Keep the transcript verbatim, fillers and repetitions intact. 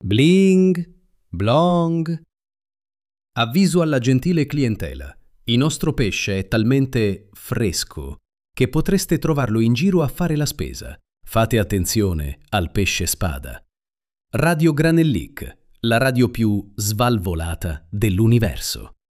Bling, blong. Avviso alla gentile clientela. Il nostro pesce è talmente fresco che potreste trovarlo in giro a fare la spesa. Fate attenzione al pesce spada. Radio Granellic, la radio più svalvolata dell'universo.